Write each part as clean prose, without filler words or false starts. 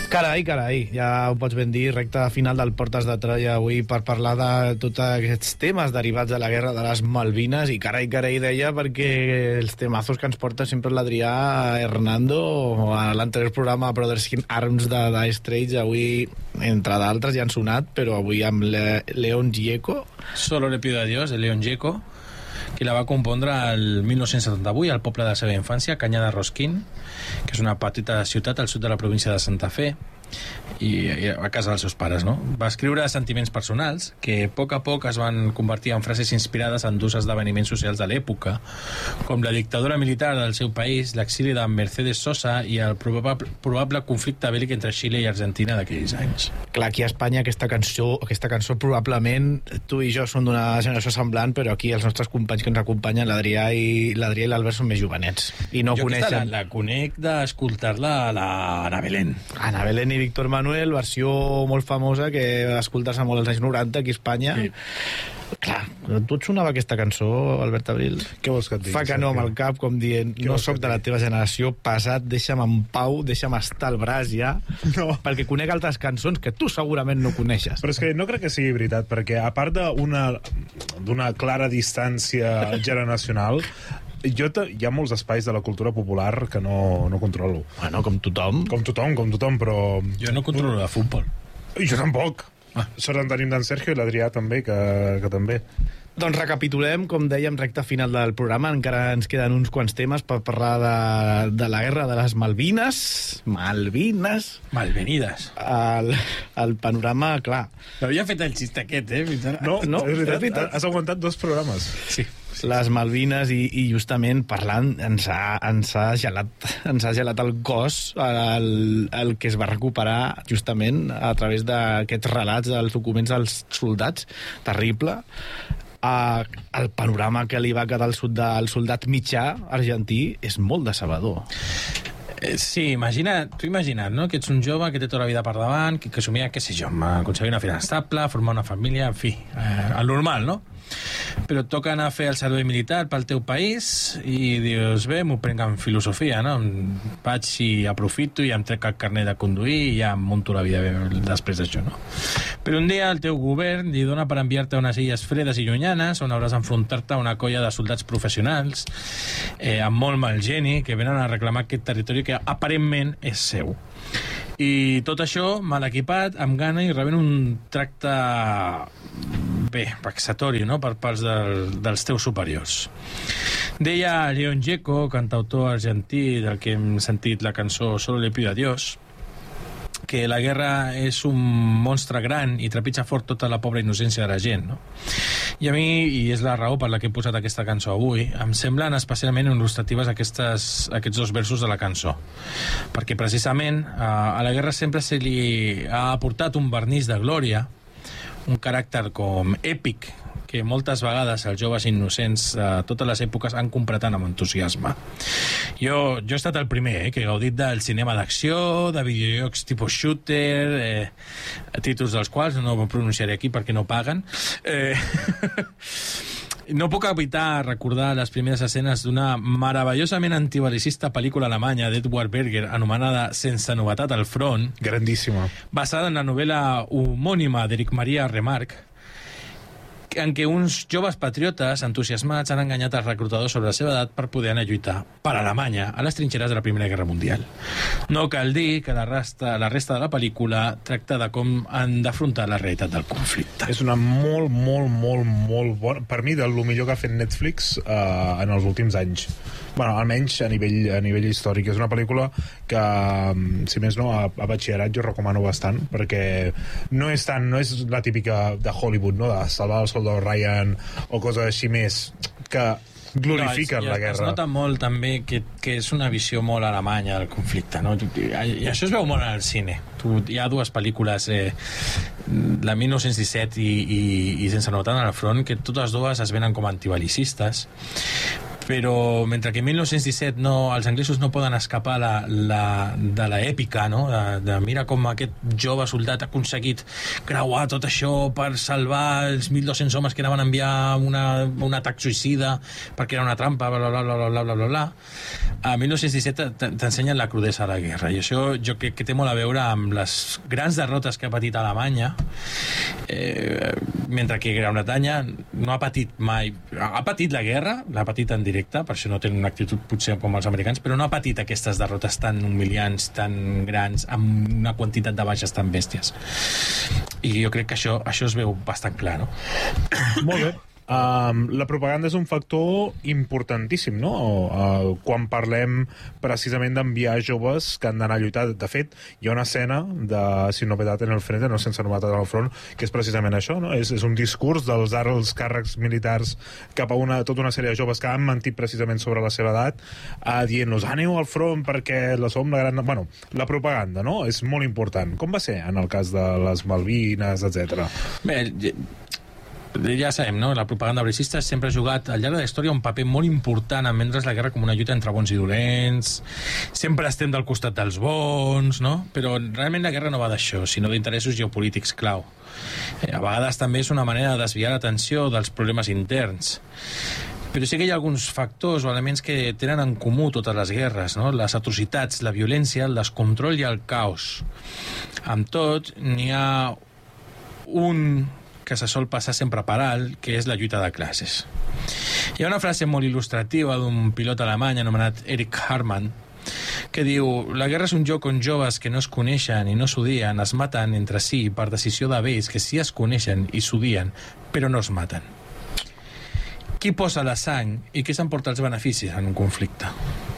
Carai, ja ho pots ben dir, recta final del Portes de Troia avui per parlar de tots aquests temes derivats de la guerra de les Malvines, i carai, deia, perquè els temazos que ens porta sempre l'Adrià Hernando a l'anterior programa Brothers in Arms de Dire Straits, avui, entre d'altres, ja han sonat, però avui amb Leon Gieco. Solo le pido a Dios, de Leon Gieco, que la va compondre el 1978 al poble de la seva infància, Canya de Rosquín, que és una petita ciutat al sud de la província de Santa Fe, i a casa dels seus pares, no? Va escriure sentiments personals que a poc es van convertir en frases inspirades en dos esdeveniments socials de l'època, com la dictadura militar del seu país, l'exili de Mercedes Sosa i el probable conflicte bèl·lic entre Xile i Argentina d'aquells anys. Clar, aquí a Espanya aquesta cançó probablement tu i jo som d'una generació semblant, però aquí els nostres companys que ens acompanyen, l'Adrià i l'Albert, són més jovenets i no jo coneixen. La conec d'escoltar-la a la Ana Belén. Ana Belén i Víctor Manuel, versió molt famosa que va escoltar-se molt als anys 90 aquí a Espanya. Sí. Clar, tu et sonava aquesta cançó, Albert Abril? Què vols que et digui? Fa que no amb el cap, com dient, no sóc de la teva generació, passat, deixa'm en pau, deixa'm estar al braç ja, perquè conec altres cançons que tu segurament no coneixes. Però és que no crec que sigui veritat, perquè a part d'una clara distància generacional, hi ha molts espais de la cultura popular que no controlo. Bueno, com tothom. Com tothom, però... Jo no controlo de futbol. Jo tampoc. Sort en tenim d'en Sergio i l'Adrià també, que també. Doncs recapitulem, com dèiem, recta final del programa. Encara ens queden uns quants temes per parlar de la guerra de les Malvines. Malvenides. El panorama, clar. Havia fet el xiste aquest, No, és veritat. Has aguantat 2 programes. Sí. Les Malvines i justament parlant ens ha gelat el cos el que es va recuperar justament a través d'aquests relats dels documents dels soldats. Terrible. El panorama que li va quedar al soldat mitjà argentí és molt decebedor. Sí, tu imagina't, no?, que ets un jove que té tota la vida per davant, que somia, què sé jo, aconseguir una feina estable, formar una família, en fi, el normal, no? Però et toca anar a fer el servei militar pel teu país i dius, bé, m'ho prenc en filosofia, no? Vaig i aprofito i em trec el carnet de conduir i ja em munto la vida bé després d'això, no? Però un dia el teu govern li dona per enviar-te a unes illes fredes i llunyanes on hauràs d'enfrontar-te a una colla de soldats professionals amb molt mal geni que venen a reclamar aquest territori que aparentment és seu. I tot això mal equipat, amb gana i rebent un tracte vexatori, no?, per parts dels teus superiors. Deia Leon Gieco, cantautor argentí del que hem sentit la cançó Solo le pido a Dios, que la guerra és un monstre gran i trepitja fort tota la pobra innocència de la gent, no? I a mi, i és la raó per la que he posat aquesta cançó avui, em semblen especialment il·lustratives aquests 2 versos de la cançó, perquè precisament a la guerra sempre se li ha aportat un vernís de glòria, un caràcter com èpic, que moltes vegades els joves innocents de totes les èpoques han comprat amb entusiasme. Jo he estat el primer que he gaudit del cinema d'acció, de videojocs tipus shooter, títols dels quals no pronunciaré aquí perquè no paguen. No puc evitar recordar les primeres escenes d'una meravellosament antibelicista pel·lícula alemanya d'Edward Berger anomenada Sense novetat al front. Grandíssima. Basada en la novel·la homònima d'Eric Maria Remarque, en què uns joves patriotes entusiasmats han enganyat els reclutadors sobre la seva edat per poder anar a lluitar per Alemanya a les trinxeres de la Primera Guerra Mundial. No cal dir que la resta de la pel·lícula tracta de com han d'afrontar la realitat del conflicte. És una molt bona... Per mi, del millor que ha fet Netflix en els últims anys. Bueno, almenys a nivell històric. És una pel·lícula que, si més no, a batxillerat jo recomano bastant, perquè no és la típica de Hollywood, no?, de salvar el soldado Ryan o coses així més que glorifiquen la guerra. Es nota molt també que és una visió molt alemanya del conflicte, no? I això es veu molt al cine. Hi ha 2 pel·lícules, la 1917 i Sense novetat al front, que totes 2 es venen com antibelicistes, però mentre que en 1917 els anglesos no poden escapar de l'èpica, no? De mira com aquest jove soldat ha aconseguit creuar tot això per salvar els 1.200 homes que anaven a enviar un atac suïcida perquè era una trampa, bla, bla, bla, bla, bla, bla, bla, bla. A 1917 t'ensenyen la crudesa de la guerra, i això jo crec que té molt a veure amb les grans derrotes que ha patit Alemanya, mentre que Gran Bretanya no ha patit mai, ha patit la guerra, l'ha patit en directe, per això no tenen una actitud potser com els americans, però no ha patit aquestes derrotes tan humiliants, tan grans, amb una quantitat de baixes tan bèsties. I jo crec que això es veu bastant clar, no? Molt bé. La propaganda és un factor importantíssim, no? Quan parlem precisament d'enviar joves que han d'anar a lluitar. De fet, hi ha una escena de Si no novetat en el frente, no sense novetat en el front, que és precisament això, no? És un discurs dels alts càrrecs militars cap a tota una sèrie de joves que han mentit precisament sobre la seva edat, dient-los, aneu al front perquè som la gran... Bueno, la propaganda, no? És molt important. Com va ser en el cas de les Malvines, etc? Bé, ja sabem, no? La propaganda bel·licista sempre ha jugat al llarg de la història un paper molt important en vendre's la guerra com una lluita entre bons i dolents, sempre estem del costat dels bons, no? Però realment la guerra no va d'això, sinó d'interessos geopolítics clau. A vegades també és una manera de desviar l'atenció dels problemes interns. Però sí que hi ha alguns factors o elements que tenen en comú totes les guerres, no? Les atrocitats, la violència, el descontrol i el caos. Amb tot, n'hi ha un que se sol passar sempre per alt, que és la lluita de classes. Hi ha una frase molt il·lustrativa d'un pilot alemany anomenat Erich Hartmann, que diu: la guerra és un joc on joves que no es coneixen i no s'odien es maten entre si per decisió de vells que sí es coneixen i s'odien, però no es maten. Qui posa la sang i qui s'emporta els beneficis en un conflicte?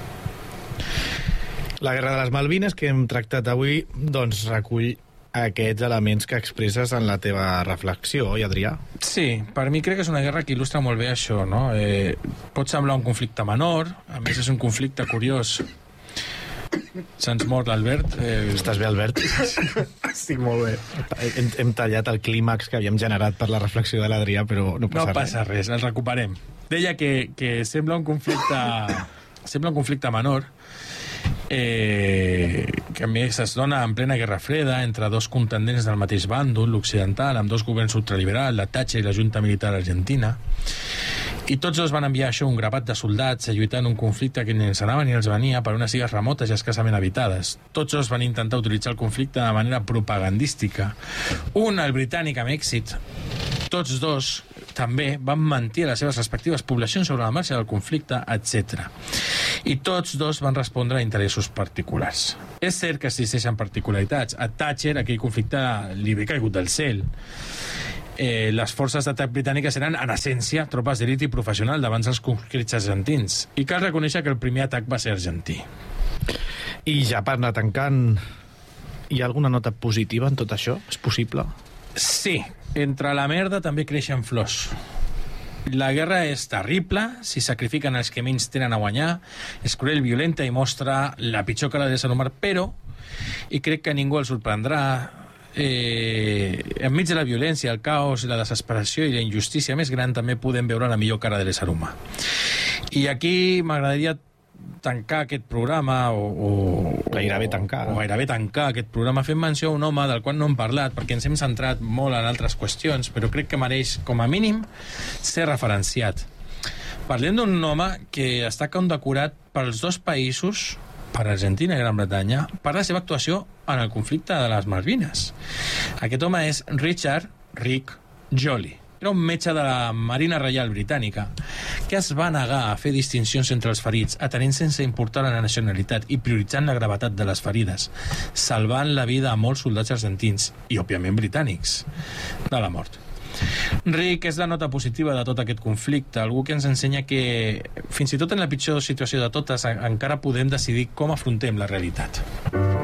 La guerra de les Malvines que hem tractat avui doncs recull aquests elements que expresses en la teva reflexió, oi, Adrià? Sí, per mi crec que és una guerra que il·lustra molt bé això, no? Pot semblar un conflicte menor, a més és un conflicte curiós. Se'ns mor l'Albert. Estàs bé, Albert? Estic molt bé. Hem tallat el clímax que havíem generat per la reflexió de l'Adrià, però no passa res, el recuperem. Deia que sembla un conflicte menor, que a més es dona en plena Guerra Freda entre dos contendents del mateix bàndol, l'occidental, amb dos governs ultraliberals, la Thatcher i la Junta Militar Argentina, i tots dos van enviar això un grapat de soldats a lluitar en un conflicte que ni els anava ni els venia per unes illes remotes i escassament habitades. Tots dos van intentar utilitzar el conflicte de manera propagandística. Un, el britànic, amb èxit. Tots dos també van mentir a les seves respectives poblacions sobre la marxa del conflicte, etc. I tots dos van respondre a interessos particulars. És cert que existeixen particularitats. A Thatcher aquell conflicte li ve caigut del cel. Les forces d'atac britàniques eren, en essència, tropes d'elit i professional davant dels conscrits argentins. I cal reconèixer que el primer atac va ser argentí. I ja per anar tancant, hi ha alguna nota positiva en tot això? És possible? Sí, entre la merda també creixen flors. La guerra és terrible, si sacrifiquen els que menys tenen a guanyar, és cruel, violenta i mostra la pitjor cara de l'ésser humà, però, i crec que ningú el sorprendrà, enmig de la violència, el caos, la desesperació i la injustícia més gran també podem veure la millor cara de l'ésser humà. I aquí m'agradaria tancar aquest programa o gairebé tancar aquest programa fent menció a un home del qual no hem parlat perquè ens hem centrat molt en altres qüestions, però crec que mereix com a mínim ser referenciat. Parlem d'un home que està condecorat pels dos països, per Argentina i Gran Bretanya, per la seva actuació en el conflicte de les Malvines. Aquest home és Richard Rick Jolly. Era un metge de la Marina Reial Britànica que es va negar a fer distincions entre els ferits, atenent sense importar la nacionalitat i prioritzant la gravetat de les ferides, salvant la vida a molts soldats argentins i, òbviament, britànics de la mort. Rick és la nota positiva de tot aquest conflicte, algú que ens ensenya que fins i tot en la pitjor situació de totes encara podem decidir com afrontem la realitat.